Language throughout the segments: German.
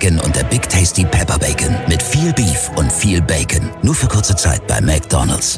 Bacon und der Big Tasty Pepper Bacon. Mit viel Beef und viel Bacon. Nur für kurze Zeit bei McDonald's.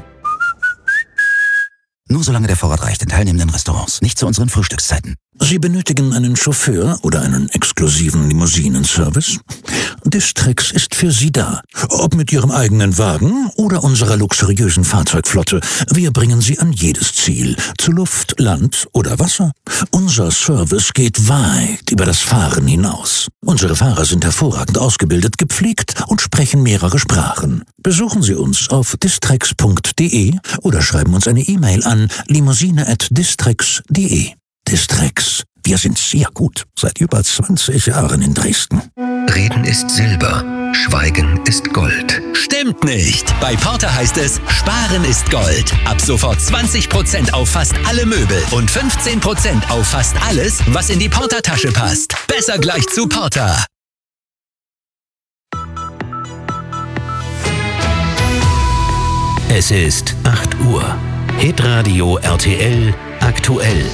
Nur solange der Vorrat reicht in teilnehmenden Restaurants. Nicht zu unseren Frühstückszeiten. Sie benötigen einen Chauffeur oder einen exklusiven Limousinenservice? Distrix ist für Sie da. Ob mit Ihrem eigenen Wagen oder unserer luxuriösen Fahrzeugflotte. Wir bringen Sie an jedes Ziel. Zu Luft, Land oder Wasser. Unser Service geht weit über das Fahren hinaus. Unsere Fahrer sind hervorragend ausgebildet, gepflegt und sprechen mehrere Sprachen. Besuchen Sie uns auf distrix.de oder schreiben uns eine E-Mail an limousine@distrix.de. Distrix. Wir sind sehr gut. Seit über 20 Jahren in Dresden. Reden ist Silber, Schweigen ist Gold. Stimmt nicht! Bei Porter heißt es, Sparen ist Gold. Ab sofort 20% auf fast alle Möbel und 15% auf fast alles, was in die Porter-Tasche passt. Besser gleich zu Porter. Es ist 8 Uhr. Hitradio RTL aktuell.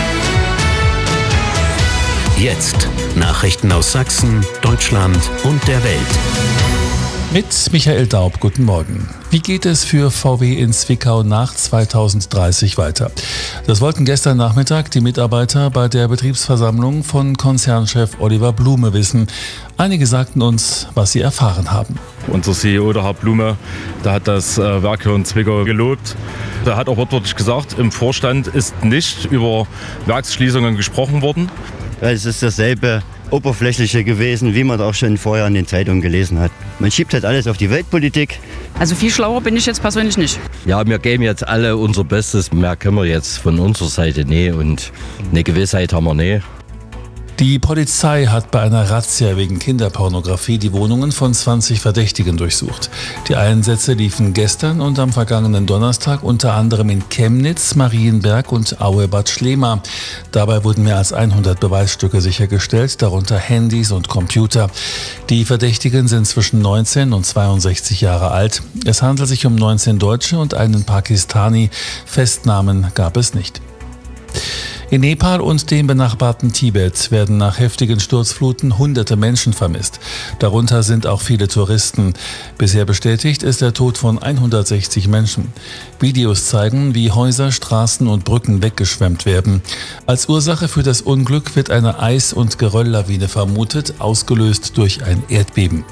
Jetzt Nachrichten aus Sachsen, Deutschland und der Welt. Mit Michael Daub, guten Morgen. Wie geht es für VW in Zwickau nach 2030 weiter? Das wollten gestern Nachmittag die Mitarbeiter bei der Betriebsversammlung von Konzernchef Oliver Blume wissen. Einige sagten uns, was sie erfahren haben. Unser CEO, der Herr Blume, der hat das Werk hier in Zwickau gelobt. Der hat auch wortwörtlich gesagt, im Vorstand ist nicht über Werksschließungen gesprochen worden. Es ist dasselbe Oberflächliche gewesen, wie man auch schon vorher in den Zeitungen gelesen hat. Man schiebt halt alles auf die Weltpolitik. Also viel schlauer bin ich jetzt persönlich nicht. Ja, wir geben jetzt alle unser Bestes. Mehr können wir jetzt von unserer Seite nicht und eine Gewissheit haben wir nicht. Die Polizei hat bei einer Razzia wegen Kinderpornografie die Wohnungen von 20 Verdächtigen durchsucht. Die Einsätze liefen gestern und am vergangenen Donnerstag unter anderem in Chemnitz, Marienberg und Aue-Bad Schlema. Dabei wurden mehr als 100 Beweisstücke sichergestellt, darunter Handys und Computer. Die Verdächtigen sind zwischen 19 und 62 Jahre alt. Es handelt sich um 19 Deutsche und einen Pakistani. Festnahmen gab es nicht. In Nepal und dem benachbarten Tibet werden nach heftigen Sturzfluten hunderte Menschen vermisst. Darunter sind auch viele Touristen. Bisher bestätigt ist der Tod von 160 Menschen. Videos zeigen, wie Häuser, Straßen und Brücken weggeschwemmt werden. Als Ursache für das Unglück wird eine Eis- und Gerölllawine vermutet, ausgelöst durch ein Erdbeben.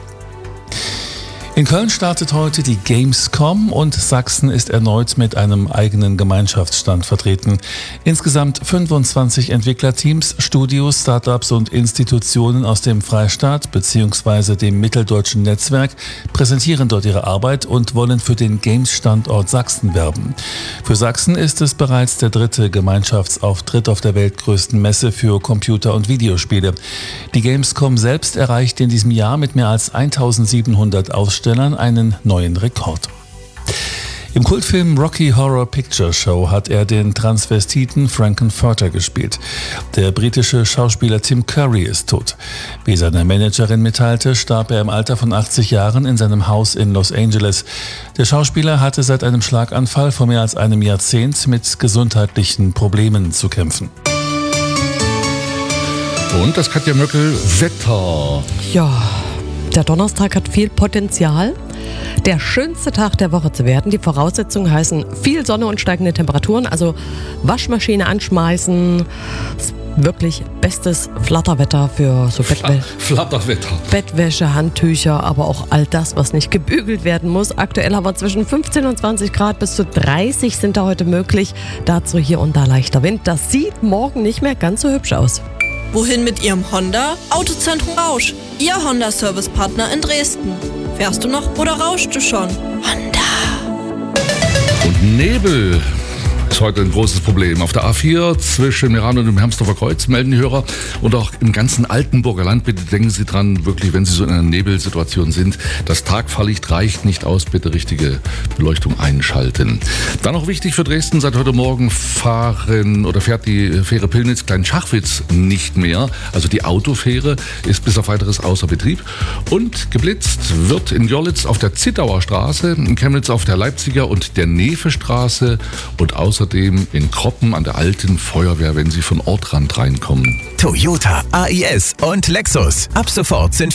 In Köln startet heute die Gamescom und Sachsen ist erneut mit einem eigenen Gemeinschaftsstand vertreten. Insgesamt 25 Entwicklerteams, Studios, Startups und Institutionen aus dem Freistaat bzw. dem mitteldeutschen Netzwerk präsentieren dort ihre Arbeit und wollen für den Games-Standort Sachsen werben. Für Sachsen ist es bereits der 3. Gemeinschaftsauftritt auf der weltgrößten Messe für Computer- und Videospiele. Die Gamescom selbst erreicht in diesem Jahr mit mehr als 1700 Ausstellern einen neuen Rekord. Im Kultfilm Rocky Horror Picture Show hat er den Transvestiten Frankenfurter gespielt. Der britische Schauspieler Tim Curry ist tot. Wie seine Managerin mitteilte, starb er im Alter von 80 Jahren in seinem Haus in Los Angeles. Der Schauspieler hatte seit einem Schlaganfall vor mehr als einem Jahrzehnt mit gesundheitlichen Problemen zu kämpfen. Und das Katja Möckel, Wetter. Ja, der Donnerstag hat viel Potenzial, der schönste Tag der Woche zu werden. Die Voraussetzungen heißen viel Sonne und steigende Temperaturen, also Waschmaschine anschmeißen. Wirklich bestes Flatterwetter für so Flatterwetter. Bettwäsche, Handtücher, aber auch all das, was nicht gebügelt werden muss. Aktuell haben wir zwischen 15 und 20 Grad, bis zu 30 sind da heute möglich. Dazu hier und da leichter Wind. Das sieht morgen nicht mehr ganz so hübsch aus. Wohin mit Ihrem Honda? Autozentrum Rausch, Ihr Honda-Service-Partner in Dresden. Fährst du noch oder rauschst du schon? Honda. Und Nebel ist heute ein großes Problem. Auf der A4 zwischen Meran und dem Hermsdorfer Kreuz melden die Hörer und auch im ganzen Altenburger Land. Bitte denken Sie dran, wirklich, wenn Sie so in einer Nebelsituation sind, das Tagfahrlicht reicht nicht aus. Bitte richtige Beleuchtung einschalten. Dann noch wichtig für Dresden, seit heute Morgen fährt die Fähre Pillnitz-Klein-Schachwitz nicht mehr. Also die Autofähre ist bis auf weiteres außer Betrieb. Und geblitzt wird in Görlitz auf der Zittauer Straße, in Chemnitz auf der Leipziger und der Nefe-Straße und außerdem in Kroppen an der alten Feuerwehr, wenn Sie von Ortrand reinkommen. Toyota, AIS und Lexus. Ab sofort sind